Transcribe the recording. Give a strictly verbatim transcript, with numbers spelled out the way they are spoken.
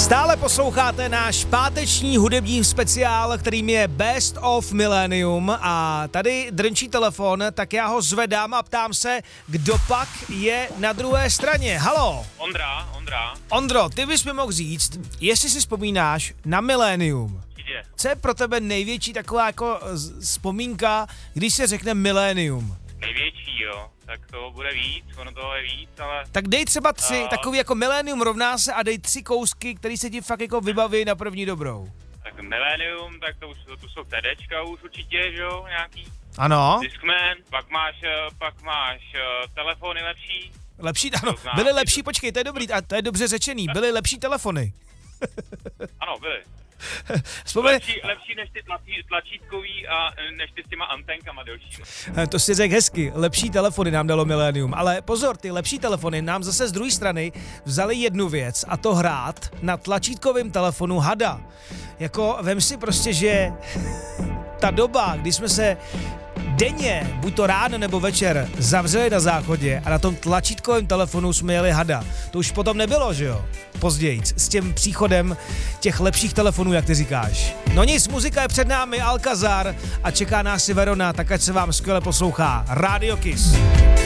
Stále posloucháte náš páteční hudební speciál, kterým je Best of Millennium a tady drnčí telefon, tak já ho zvedám a ptám se, kdo pak je na druhé straně. Halo? Ondra, Ondra. Ondro, ty bys mi mohl říct, jestli si vzpomínáš na Millennium. Co je pro tebe největší taková jako vzpomínka, když se řekne Millennium? Největší, jo. Tak to bude víc, ono toho je víc, ale... Tak dej třeba tři, uh, takový jako Millennium rovná se a dej tři kousky, který se ti fakt jako vybaví na první dobrou. Tak Millennium, tak to už to jsou TDčka už určitě, že jo, nějaký. Ano. Discman, pak máš, pak máš uh, telefony lepší. Lepší, ano, byly lepší, počkej, to je dobrý, a to je dobře řečený, byly lepší telefony. Ano, byly. Vzpomeň... Lepší, lepší než ty tlačí, tlačítkový a než ty s těma antenkama delšíma. To si řekl hezky, lepší telefony nám dalo Millennium, ale pozor, ty lepší telefony nám zase z druhé strany vzali jednu věc a to hrát na tlačítkovém telefonu hada. Jako vem si prostě, že ta doba, kdy jsme se denně, buď to ráno nebo večer, zavřeli na záchodě a na tom tlačítkovém telefonu jsme jeli hada. To už potom nebylo, že jo? Později, s tím příchodem těch lepších telefonů, jak ty říkáš. No nic, muzika je před námi, Alcazar a čeká nás si Verona, tak ať se vám skvěle poslouchá. Radio Kiss.